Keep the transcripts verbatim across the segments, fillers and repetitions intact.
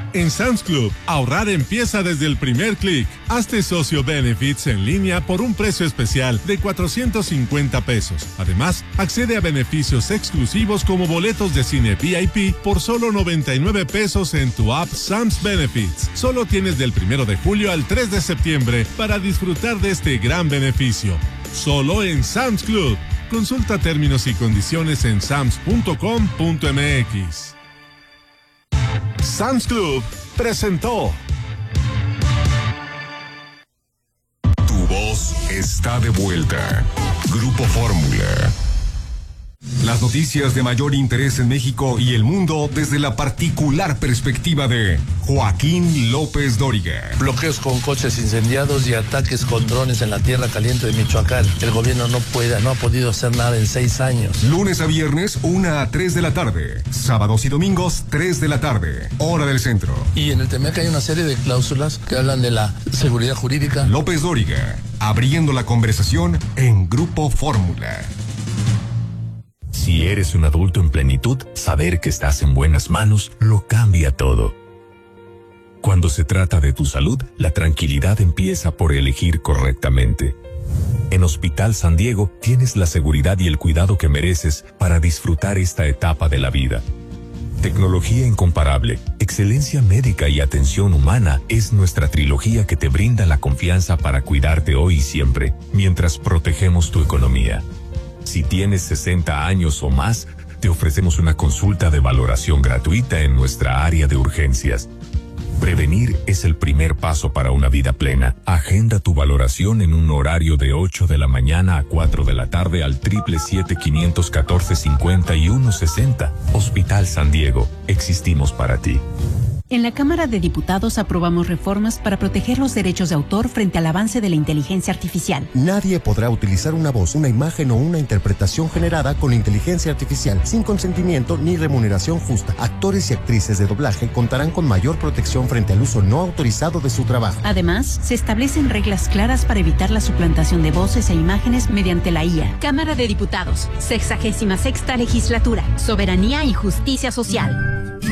En Sam's Club, ahorrar empieza desde el primer clic. Hazte socio Benefits en línea por un precio especial de cuatrocientos cincuenta pesos. Además, accede a beneficios exclusivos como boletos de cine V I P por solo noventa y nueve pesos en tu app Sam's Benefits. Solo tienes del primero de julio al tres de septiembre para disfrutar de este gran beneficio. Solo en Sam's Club. Consulta términos y condiciones en sams punto com punto m x. Sam's Club presentó. Tu voz está de vuelta. Grupo Fórmula. Las noticias de mayor interés en México y el mundo desde la particular perspectiva de Joaquín López Dóriga. Bloqueos con coches incendiados y ataques con drones en la tierra caliente de Michoacán. El gobierno no puede, no ha podido hacer nada en seis años. Lunes a viernes, una a tres de la tarde. Sábados y domingos, tres de la tarde. Hora del centro. Y en el Temec hay una serie de cláusulas que hablan de la seguridad jurídica. López Dóriga, abriendo la conversación en Grupo Fórmula. Si eres un adulto en plenitud, saber que estás en buenas manos lo cambia todo. Cuando se trata de tu salud, la tranquilidad empieza por elegir correctamente. En Hospital San Diego tienes la seguridad y el cuidado que mereces para disfrutar esta etapa de la vida. Tecnología incomparable, excelencia médica y atención humana es nuestra trilogía que te brinda la confianza para cuidarte hoy y siempre, mientras protegemos tu economía. Si tienes sesenta años o más, te ofrecemos una consulta de valoración gratuita en nuestra área de urgencias. Prevenir es el primer paso para una vida plena. Agenda tu valoración en un horario de ocho de la mañana a cuatro de la tarde al triple siete quinientos catorce cincuenta y uno sesenta. Hospital San Diego, existimos para ti. En la Cámara de Diputados aprobamos reformas para proteger los derechos de autor frente al avance de la inteligencia artificial. Nadie podrá utilizar una voz, una imagen o una interpretación generada con inteligencia artificial sin consentimiento ni remuneración justa. Actores y actrices de doblaje contarán con mayor protección frente al uso no autorizado de su trabajo. Además, se establecen reglas claras para evitar la suplantación de voces e imágenes mediante la I A. Cámara de Diputados, sexagésima sexta legislatura, soberanía y justicia social.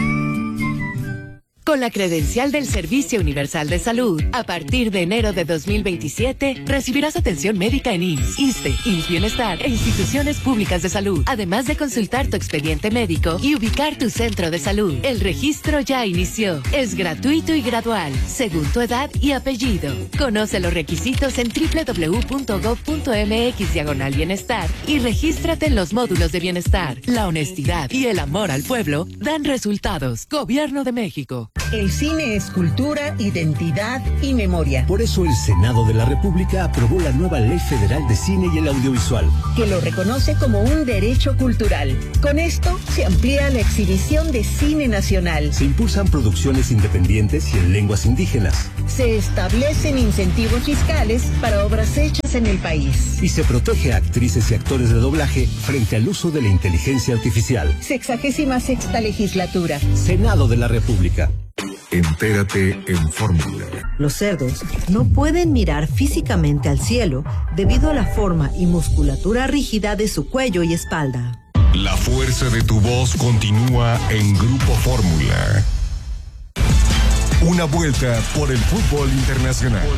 Con la credencial del Servicio Universal de Salud, a partir de enero de dos mil veintisiete, recibirás atención médica en I M S S, ISSSTE, I M S S Bienestar e instituciones públicas de salud, además de consultar tu expediente médico y ubicar tu centro de salud. El registro ya inició. Es gratuito y gradual, según tu edad y apellido. Conoce los requisitos en doble u doble u doble u punto gob punto m x diagonal bienestar y regístrate en los módulos de bienestar. La honestidad y el amor al pueblo dan resultados. Gobierno de México. El cine es cultura, identidad y memoria. Por eso el Senado de la República aprobó la nueva Ley Federal de Cine y el Audiovisual, que lo reconoce como un derecho cultural. Con esto se amplía la exhibición de cine nacional. Se impulsan producciones independientes y en lenguas indígenas. Se establecen incentivos fiscales para obras hechas en el país. Y se protege a actrices y actores de doblaje frente al uso de la inteligencia artificial. Sexagésima sexta legislatura. Senado de la República. Entérate en Fórmula. Los cerdos no pueden mirar físicamente al cielo debido a la forma y musculatura rígida de su cuello y espalda. La fuerza de tu voz continúa en Grupo Fórmula. Una vuelta por el fútbol internacional.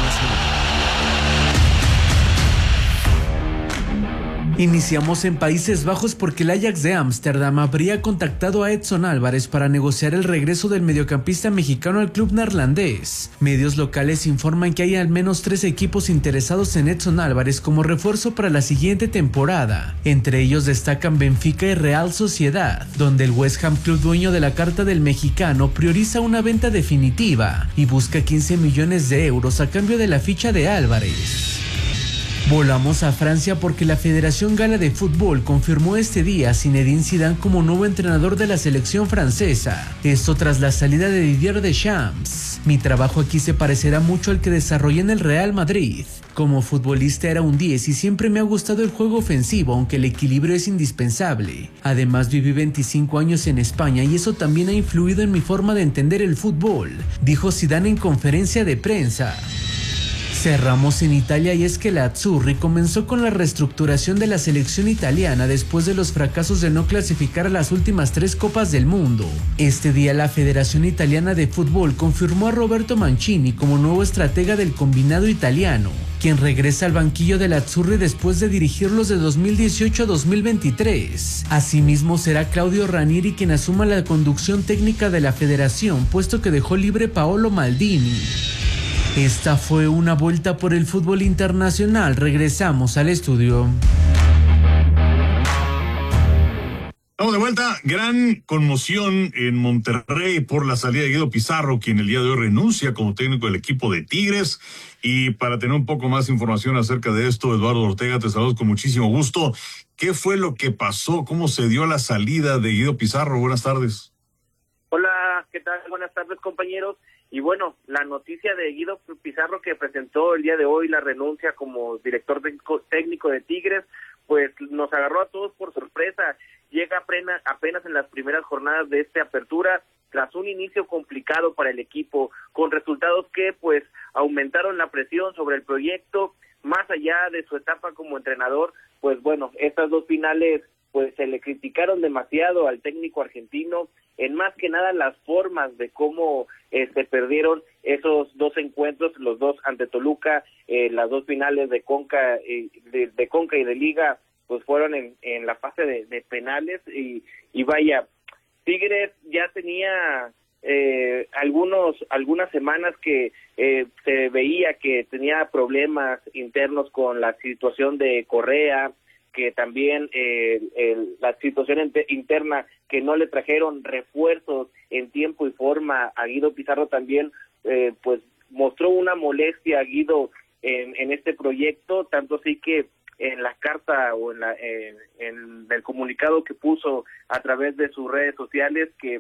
Iniciamos en Países Bajos porque el Ajax de Ámsterdam habría contactado a Edson Álvarez para negociar el regreso del mediocampista mexicano al club neerlandés. Medios locales informan que hay al menos tres equipos interesados en Edson Álvarez como refuerzo para la siguiente temporada. Entre ellos destacan Benfica y Real Sociedad, donde el West Ham, club dueño de la carta del mexicano, prioriza una venta definitiva y busca quince millones de euros a cambio de la ficha de Álvarez. Volamos a Francia porque la Federación Gala de Fútbol confirmó este día a Zinedine Zidane como nuevo entrenador de la selección francesa. Esto tras la salida de Didier Deschamps. Mi trabajo aquí se parecerá mucho al que desarrollé en el Real Madrid. Como futbolista era un diez y siempre me ha gustado el juego ofensivo, aunque el equilibrio es indispensable. Además viví veinticinco años en España y eso también ha influido en mi forma de entender el fútbol, dijo Zidane en conferencia de prensa. Cerramos en Italia y es que la Azzurri comenzó con la reestructuración de la selección italiana después de los fracasos de no clasificar a las últimas tres Copas del Mundo. Este día la Federación Italiana de Fútbol confirmó a Roberto Mancini como nuevo estratega del combinado italiano, quien regresa al banquillo de la Azzurri después de dirigirlos de dos mil dieciocho a dos mil veintitrés. Asimismo será Claudio Ranieri quien asuma la conducción técnica de la federación, puesto que dejó libre Paolo Maldini. Esta fue una vuelta por el fútbol internacional. Regresamos al estudio. Estamos de vuelta. Gran conmoción en Monterrey por la salida de Guido Pizarro, quien el día de hoy renuncia como técnico del equipo de Tigres. Y para tener un poco más información acerca de esto, Eduardo Ortega, te saludo con muchísimo gusto. ¿Qué fue lo que pasó? ¿Cómo se dio la salida de Guido Pizarro? Buenas tardes. Hola, ¿qué tal? Buenas tardes, compañeros. Y bueno, la noticia de Guido Pizarro, que presentó el día de hoy la renuncia como director técnico de Tigres, pues nos agarró a todos por sorpresa. Llega apenas, apenas en las primeras jornadas de esta apertura, tras un inicio complicado para el equipo, con resultados que pues aumentaron la presión sobre el proyecto. Más allá de su etapa como entrenador, pues bueno, estas dos finales pues se le criticaron demasiado al técnico argentino, en más que nada las formas de cómo eh, se perdieron esos dos encuentros, los dos ante Toluca, eh, las dos finales de Conca, eh, de, de Conca y de Liga, pues fueron en, en la fase de, de penales, y, y vaya, Tigres ya tenía eh, algunos algunas semanas que eh, se veía que tenía problemas internos con la situación de Correa, que también eh, el, la situación interna, que no le trajeron refuerzos en tiempo y forma a Guido Pizarro también, eh, pues mostró una molestia a Guido en, en este proyecto, tanto así que en la carta o en, la, en, en el comunicado que puso a través de sus redes sociales, que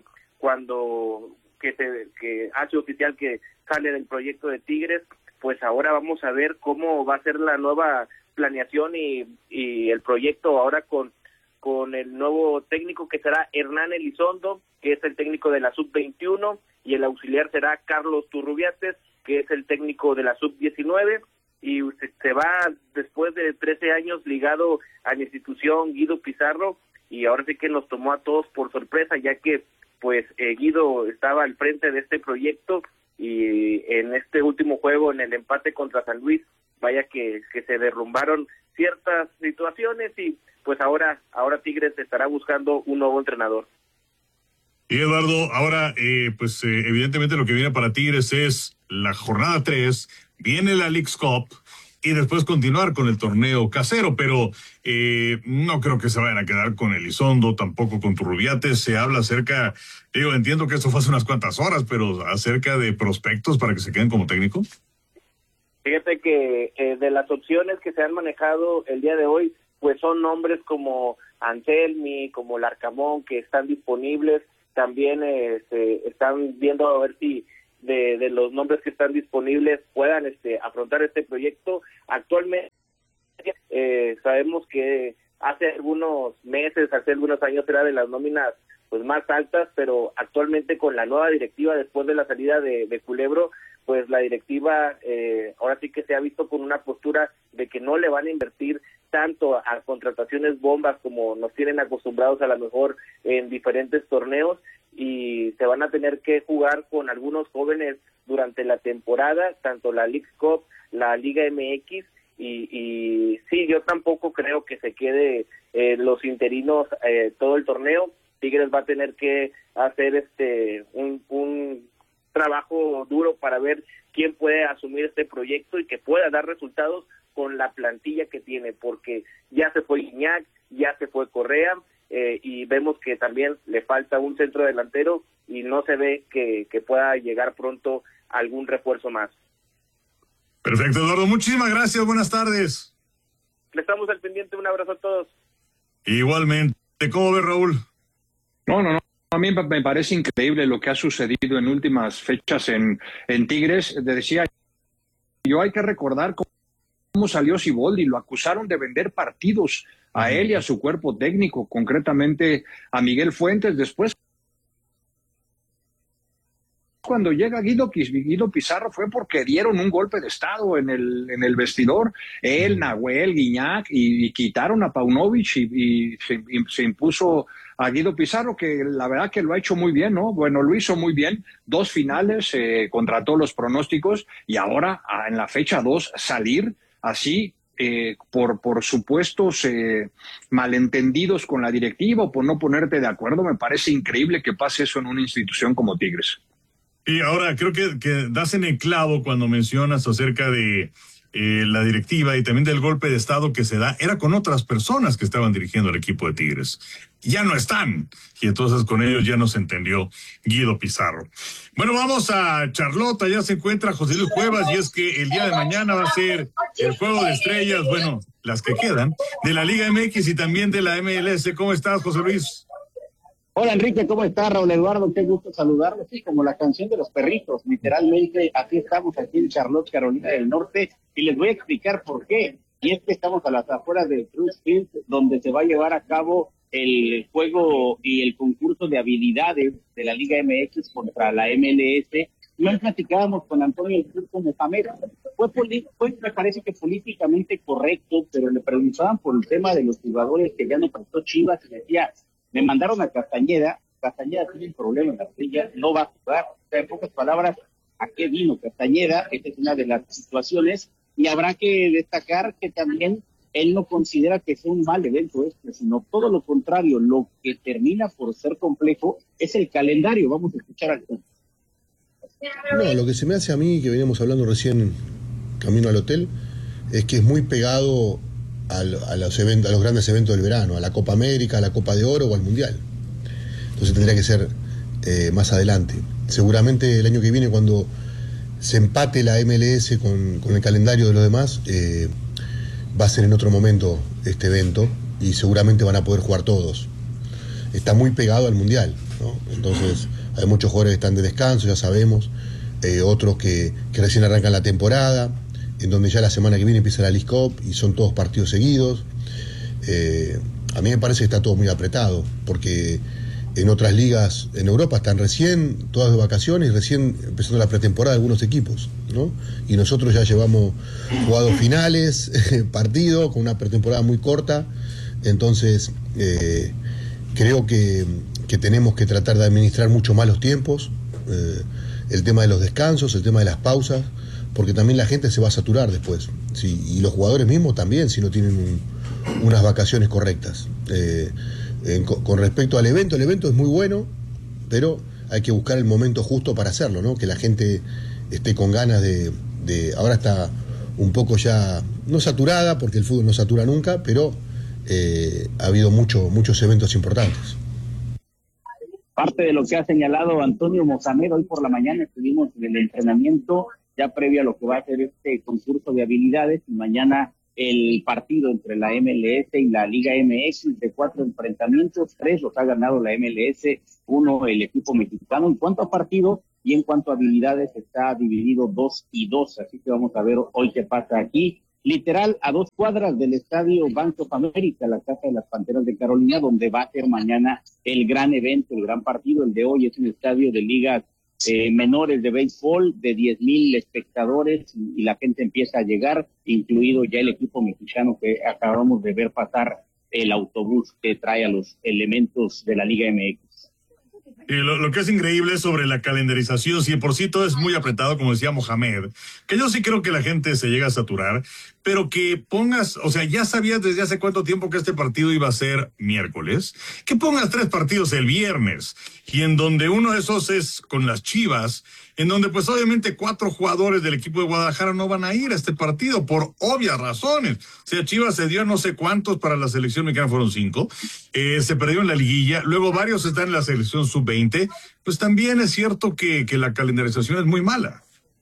cuando que se que hace oficial que sale del proyecto de Tigres, pues ahora vamos a ver cómo va a ser la nueva planeación y, y el proyecto ahora con, con el nuevo técnico, que será Hernán Elizondo, que es el técnico de la sub veintiuno, y el auxiliar será Carlos Turrubiates, que es el técnico de la sub diecinueve, y se, se va después de trece años ligado a la institución Guido Pizarro, y ahora sí que nos tomó a todos por sorpresa, ya que pues eh, Guido estaba al frente de este proyecto, y en este último juego, en el empate contra San Luis, vaya que, que se derrumbaron ciertas situaciones, y pues ahora ahora Tigres estará buscando un nuevo entrenador. Y Eduardo, ahora eh, pues eh, evidentemente lo que viene para Tigres es la jornada tres, viene la Leagues Cup y después continuar con el torneo casero, pero eh, no creo que se vayan a quedar con Elizondo, tampoco con Turrubiates. Se habla acerca, digo, entiendo que esto fue hace unas cuantas horas, pero acerca de prospectos para que se queden como técnico. Fíjate que eh, de las opciones que se han manejado el día de hoy, pues son nombres como Anselmi, como Larcamón, que están disponibles. También eh, se están viendo a ver si de, de los nombres que están disponibles puedan este, afrontar este proyecto. Actualmente eh, sabemos que hace algunos meses, hace algunos años era de las nóminas pues más altas, pero actualmente con la nueva directiva, después de la salida de, de Culebro, pues la directiva eh, ahora sí que se ha visto con una postura de que no le van a invertir tanto a contrataciones bombas como nos tienen acostumbrados a lo mejor en diferentes torneos, y se van a tener que jugar con algunos jóvenes durante la temporada, tanto la Leagues Cup, la Liga M X, y, y sí, yo tampoco creo que se quede eh, los interinos eh, todo el torneo. Tigres va a tener que hacer este un, un trabajo duro para ver quién puede asumir este proyecto y que pueda dar resultados con la plantilla que tiene, porque ya se fue Gignac, ya se fue Correa, eh, y vemos que también le falta un centro delantero y no se ve que, que pueda llegar pronto algún refuerzo más. Perfecto, Eduardo, muchísimas gracias, buenas tardes. Le estamos al pendiente, un abrazo a todos. Igualmente, ¿cómo ves, Raúl? No, no, no. A mí me parece increíble lo que ha sucedido en últimas fechas en, en Tigres. Decía yo, hay que recordar cómo, cómo salió Siboldi. Lo acusaron de vender partidos a él y a su cuerpo técnico, concretamente a Miguel Fuentes. Después cuando llega Guido, Guido Pizarro fue porque dieron un golpe de estado en el, en el vestidor, él, Nahuel, Guiñac, y, y quitaron a Paunovic y, y, se, y se impuso a Guido Pizarro, que la verdad que lo ha hecho muy bien, ¿no? Bueno, lo hizo muy bien, dos finales eh, contra todos los pronósticos, y ahora en la fecha dos salir así, eh, por, por supuestos eh, malentendidos con la directiva o por no ponerte de acuerdo, me parece increíble que pase eso en una institución como Tigres. Y ahora creo que, que das en el clavo cuando mencionas acerca de eh, la directiva y también del golpe de estado que se da. Era con otras personas que estaban dirigiendo el equipo de Tigres. Ya no están. Y entonces con ellos ya no se entendió Guido Pizarro. Bueno, vamos a Charlotte. Allá se encuentra José Luis Cuevas y es que el día de mañana va a ser el juego de estrellas, bueno, las que quedan, de la Liga M X y también de la M L S. ¿Cómo estás, José Luis? Hola Enrique, ¿cómo estás? Raúl Eduardo, qué gusto saludarlos. Sí, como la canción de los perritos, literalmente así estamos aquí en Charlotte, Carolina del Norte, y les voy a explicar por qué. Y es que estamos a las afueras de Truist Field, donde se va a llevar a cabo el juego y el concurso de habilidades de la Liga M X contra la M L S. Y hoy platicábamos con Antonio El Turco Mohamed. Fue, fue, me parece que políticamente correcto, pero le preguntaban por el tema de los jugadores que ya no prestó Chivas y decía, me mandaron a Castañeda, Castañeda tiene un problema en la silla, no va a jugar. O sea, en pocas palabras, ¿a qué vino Castañeda? Esta es una de las situaciones, y habrá que destacar que también él no considera que sea un mal evento este, sino todo lo contrario, lo que termina por ser complejo es el calendario. Vamos a escuchar al punto. No, lo que se me hace a mí, que veníamos hablando recién camino al hotel, es que es muy pegado Al, a, los eventos, a los grandes eventos del verano, a la Copa América, a la Copa de Oro o al Mundial. Entonces tendría que ser eh, más adelante. Seguramente el año que viene, cuando se empate la M L S con, con el calendario de los demás, eh, va a ser en otro momento este evento y seguramente van a poder jugar todos. Está muy pegado al Mundial, ¿no? Entonces hay muchos jugadores que están de descanso, ya sabemos, eh, otros que, que recién arrancan la temporada, en donde ya la semana que viene empieza la League Cup y son todos partidos seguidos. Eh, a mí me parece que está todo muy apretado, porque en otras ligas en Europa están recién todas de vacaciones, recién empezando la pretemporada de algunos equipos, ¿no? Y nosotros ya llevamos jugados finales, partidos, con una pretemporada muy corta. Entonces, eh, creo que, que tenemos que tratar de administrar mucho más los tiempos, eh, el tema de los descansos, el tema de las pausas, porque también la gente se va a saturar después, sí, y los jugadores mismos también, si no tienen un, unas vacaciones correctas. Eh, en, con respecto al evento, el evento es muy bueno, pero hay que buscar el momento justo para hacerlo, ¿no? Que la gente esté con ganas de, de... Ahora está un poco ya, no saturada, porque el fútbol no satura nunca, pero eh, ha habido mucho, muchos eventos importantes. Parte de lo que ha señalado Antonio Mohamed, hoy por la mañana estuvimos en el entrenamiento ya previo a lo que va a ser este concurso de habilidades, y mañana el partido entre la M L S y la Liga M X, de cuatro enfrentamientos, tres los ha ganado la M L S, uno el equipo mexicano. En cuanto a partido y en cuanto a habilidades, está dividido dos y dos, así que vamos a ver hoy qué pasa aquí, literal a dos cuadras del estadio Bank of America, la casa de las Panteras de Carolina, donde va a ser mañana el gran evento, el gran partido. El de hoy es un estadio de ligas Eh, menores de béisbol, de diez mil espectadores, y, y la gente empieza a llegar, incluido ya el equipo mexicano que acabamos de ver pasar el autobús que trae a los elementos de la Liga M X. Y lo, lo que es increíble sobre la calendarización, si por sí todo es muy apretado, como decía Mohamed, que yo sí creo que la gente se llega a saturar, pero que pongas, o sea, ya sabías desde hace cuánto tiempo que este partido iba a ser miércoles, que pongas tres partidos el viernes, y en donde uno de esos es con las Chivas, en donde pues obviamente cuatro jugadores del equipo de Guadalajara no van a ir a este partido por obvias razones. O sea, Chivas se dio a no sé cuántos para la selección mexicana, fueron cinco, eh, se perdió en la liguilla, luego varios están en la selección sub veinte, pues también es cierto que, que la calendarización es muy mala.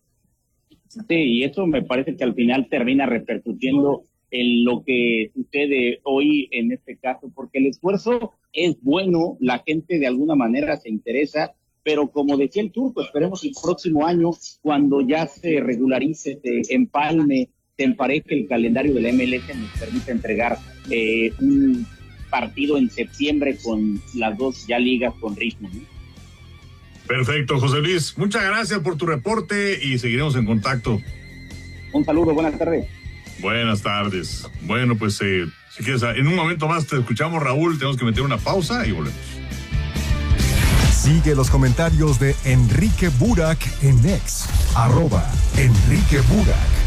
Sí, y eso me parece que al final termina repercutiendo en lo que sucede hoy en este caso, porque el esfuerzo es bueno, la gente de alguna manera se interesa, pero como decía el Turco, esperemos el próximo año, cuando ya se regularice, se empalme, se empareje el calendario de la M L S, nos permite entregar eh, un partido en septiembre con las dos ya ligas con ritmo, ¿no? Perfecto, José Luis. Muchas gracias por tu reporte y seguiremos en contacto. Un saludo, buenas tardes. Buenas tardes. Bueno, pues eh, si quieres, en un momento más te escuchamos, Raúl. Tenemos que meter una pausa y volvemos. Sigue los comentarios de Enrique Burak en X, arroba Enrique Burak.